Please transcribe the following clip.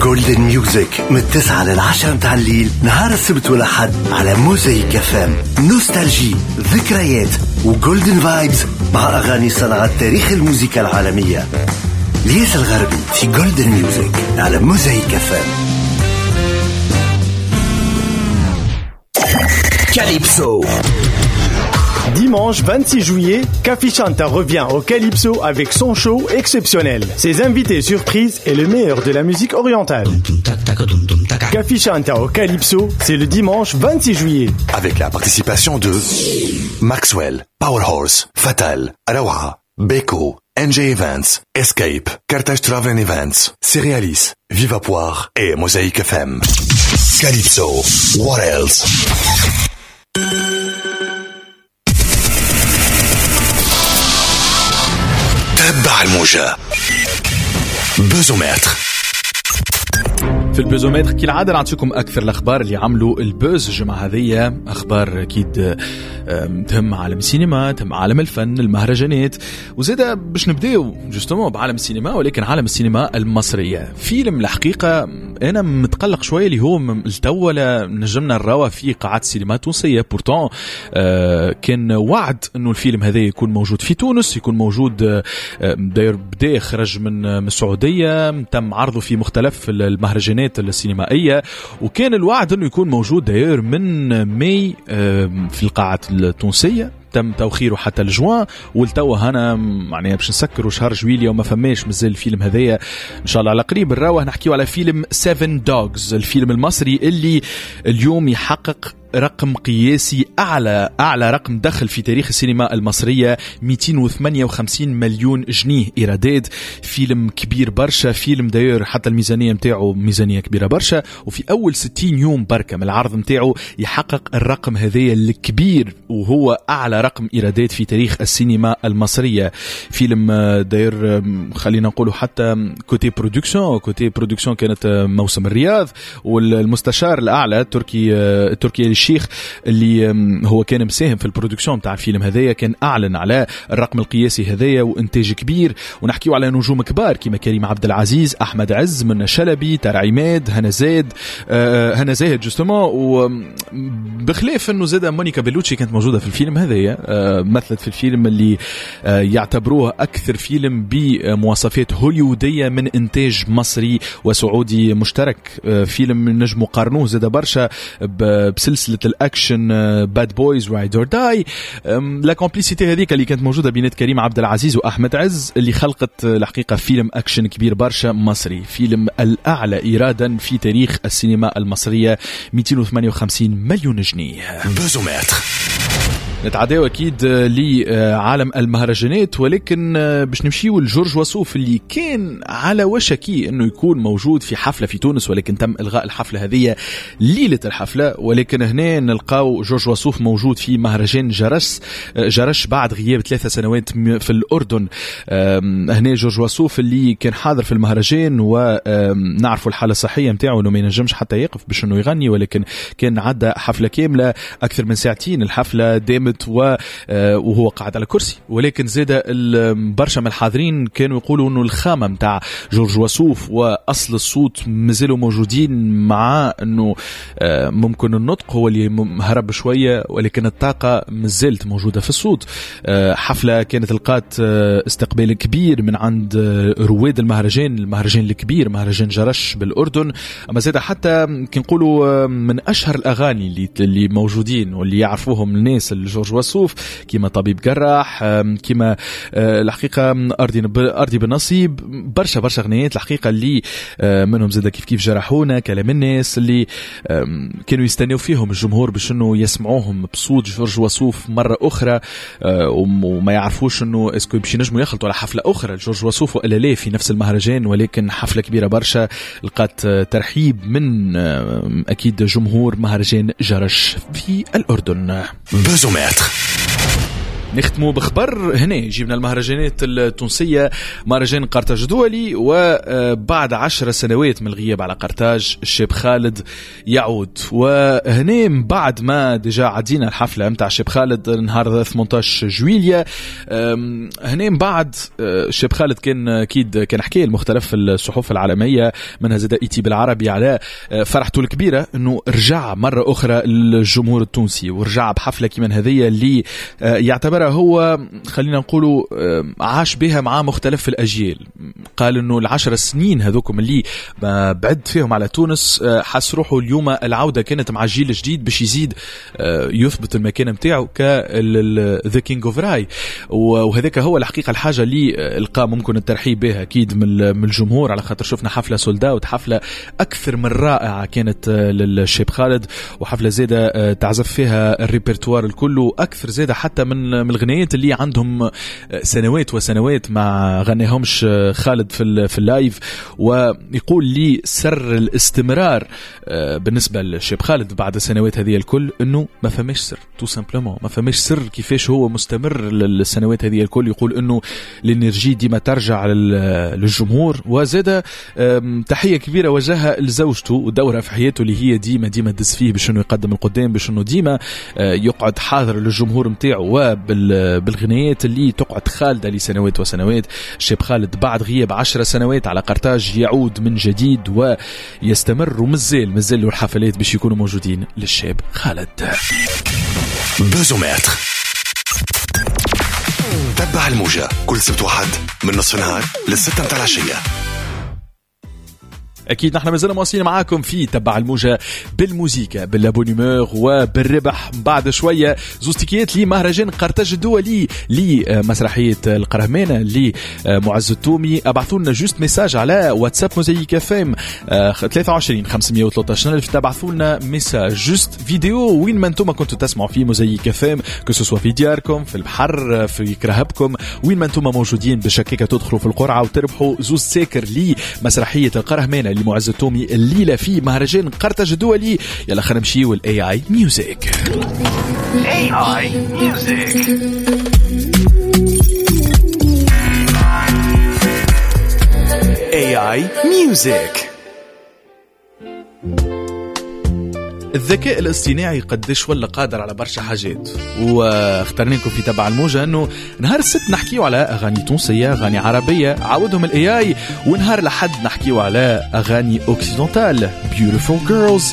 جولدن ميوزك من 9 ل10 متاع الليل نهار السبت والأحد على موزايك FM. نوستالجي، ذكريات وجولدن فايبز مع أغاني صناعة تاريخ الموسيقى العالمية. ليس الغربي في جولدن ميوزك على موزايك FM. Calypso. Dimanche 26 juillet, Kafi Chanta revient au Calypso avec son show exceptionnel. Ses invités surprises et le meilleur de la musique orientale. Kafi Chanta au Calypso, c'est le dimanche 26 juillet. Avec la participation de Maxwell, Powerhorse, Fatal, Arawa, Beko, NJ Events, Escape, Carthage Travel Events, Cerealis, Viva Poire et Mosaïque FM. Calypso, what else? تبع الموجة بوزومتر. في البوزومتر كالعادة نعطيكم أكثر الأخبار اللي عملوا البوز الجمعة هذية. أخبار أكيد تهم عالم السينما، تهم عالم الفن، المهرجانات، وزيدا باش نبداو جوستومون بعالم السينما، ولكن عالم السينما المصرية. فيلم الحقيقة أنا متقلق شوية اللي هو التولى نجمنا نراوه في قاعات السينما التونسية. بورتون كان وعد أنه الفيلم هذا يكون موجود في تونس، يكون موجود داير بدا خرج من السعودية، تم عرضه في مختلف المهرجانات السينمائية، وكان الوعد أنه يكون موجود داير من ماي في القاعات التونسية. تم توخيره حتى لجوان، والتوا هنا يعني باش نسكروا شهر جويلية وما فماش مازال الفيلم هذايا. ان شاء الله على قريب نراوه. نحكيو على فيلم 7 دوغز، الفيلم المصري اللي اليوم يحقق رقم قياسي، أعلى رقم دخل في تاريخ السينما المصرية، 258 مليون جنيه إيرادات. فيلم كبير برشا، فيلم داير حتى الميزانية متاعه ميزانية كبيرة برشا، وفي أول 60 يوم بركة من العرض متاعه يحقق الرقم هذايا الكبير، وهو أعلى رقم إيرادات في تاريخ السينما المصرية. فيلم داير خلينا نقوله حتى كوتي برودكسيون كانت موسم الرياض، والمستشار الأعلى التركي الشيخ اللي هو كان مساهم في البرودكسيون بتاع الفيلم هذايا كان أعلن على الرقم القياسي هذايا وإنتاج كبير. ونحكيو على نجوم كبار كما كريم عبد العزيز، أحمد عز، منى شلبي، ترى عماد، هنا زاهد جوستومون. وبخلاف أنه زاد مونيكا بيلوتشي كانت موجودة في الفيلم هذايا، مثلت في الفيلم اللي يعتبروه أكثر فيلم بمواصفات هوليودية من إنتاج مصري وسعودي مشترك. فيلم نجم قارنوه زاد برشا بسلسلة الأكشن باد بويز رايد اور داي. لا كومبليسيتي هذيك اللي كانت موجودة بين كريم عبد العزيز وأحمد عز اللي خلقت الحقيقة فيلم أكشن كبير برشا مصري، فيلم الأعلى إيرادا في تاريخ السينما المصرية، 258 مليون جنيه. نتعداو أكيد لعالم المهرجانات، ولكن باش نمشيو لجورج وسوف اللي كان على وشكي أنه يكون موجود في حفلة في تونس، ولكن تم إلغاء الحفلة هذه ليلة الحفلة. ولكن هنا نلقاو جورج وسوف موجود في مهرجان جرش بعد غياب 3 سنوات في الأردن. هنا جورج وسوف اللي كان حاضر في المهرجان، ونعرفوا الحالة الصحية متاعه أنه ما ينجمش حتى يقف باش أنه يغني، ولكن كان عدى حفلة كاملة أكثر من ساعتين. الحفلة دامت وهو قاعد على كرسي، ولكن زاد برشا من الحاضرين كانوا يقولوا انه الخامة متاع جورج وسوف واصل الصوت مازالوا موجودين، مع انه ممكن النطق هو اللي هرب شوية، ولكن الطاقة مازالت موجودة في الصوت. حفلة كانت لقات استقبال كبير من عند رواد المهرجان الكبير مهرجان جرش بالأردن. اما زاد حتى كنقولوا من اشهر الاغاني اللي موجودين واللي يعرفوهم الناس جورج وسوف، كما طبيب جراح، كما الحقيقة أرضي بالنصيب، برشا غنيات الحقيقة اللي منهم زاد كيف جرحونا، كلام الناس اللي كانوا يستنوا فيهم الجمهور باش انه يسمعوهم بصوت جورج وسوف مرة أخرى، وما يعرفوش انه اسكو باش ينجموا يخلطوا على حفلة أخرى جورج وسوف ولا لا في نفس المهرجان. ولكن حفلة كبيرة برشا لقات ترحيب من أكيد جمهور مهرجان جرش في الأردن. بوزومتر. نختموا بخبر هنا جبنا المهرجانات التونسية. مهرجان قرطاج الدولي، وبعد 10 سنوات من الغياب على قرطاج الشاب خالد يعود. وهنا بعد ما ديجا عدينا الحفلة متاع الشاب خالد نهار 18 جويليا، هنا بعد الشاب خالد كان أكيد كان حكي المختلف الصحف العالمية منها زاد إيتي بالعربي على فرحته الكبيرة أنه رجع مرة أخرى للجمهور التونسي، ورجع بحفلة كمان هذه اللي يعتبرها هو خلينا نقولوا عاش بها مع مختلف الأجيال. قال أنه 10 سنين هذوكم اللي بعد فيهم على تونس حس روحه اليوم العودة كانت مع جيل جديد باش يزيد يثبت المكان متاعه كذا كينج اوف راي. وهذاك هو الحقيقة الحاجة اللي القى ممكن الترحيب بها أكيد من الجمهور، على خاطر شفنا حفلة سولدا وحفلة أكثر من رائعة كانت للشاب خالد، وحفلة زيادة تعزف فيها الريبرتوار الكل، وأكثر زيادة حتى من الغنيات اللي عندهم سنوات وسنوات ما غنيهمش خالد في اللايف. ويقول لي سر الاستمرار بالنسبة للشاب خالد بعد السنوات هذه الكل انه ما فماش سر، تو سامبلومون ما فماش سر كيفاش هو مستمر للسنوات هذه الكل. يقول انه الانرجي ديما ترجع للجمهور. وزاد تحية كبيرة وجهها لزوجته ودورها في حياته اللي هي ديما تدس فيه باش انه يقدم القدام، باش انه ديما يقعد حاضر للجمهور متاعه، وبالغنيات اللي تقعد خالدة لسنوات وسنوات. الشاب خالد بعد غياب 10 سنوات على قرطاج يعود من جديد ويستمر، ومازال له الحفلات باش يكونوا موجودين للشاب خالد. بوزومتر تبع الموجة كل سبت واحد من نصف النهار للستة متاع العشية. أكيد نحن مازلنا مواصلين معاكم في تبع الموجة بالموسيقى بالابونيمور وبالربح. بعد شوية زوستيكيات لمهرجان قرطاج الدولي لمسرحية القرهمانة لمعز التومي. ابعثوا لنا جوست ميساج على واتساب موزايك FM 23 513 ألف. تبعثوا لنا ميساج جوست فيديو وين ما انتم كنتوا تسمعوا في موزايك FM، كسوا في دياركم في البحر في كرهبكم وين ما انتم موجودين، بشكيكة تدخلوا في القرعة وتربحوا زوز ساكر لمسرحية القرهمانة لمعز التومي الليلة في مهرجان قرطاج الدولي. يلا خلينا نمشيو AI Music. AI Music. AI Music. الذكاء الاصطناعي قديش ولا قادر على برشا حاجات، واخترنا لكم في تبع الموجة انه نهار السبت نحكيو على اغاني تونسية، اغاني عربية عودهم الاي اي، ونهار الأحد نحكيو على اغاني اوكسيدونتال Beautiful Girls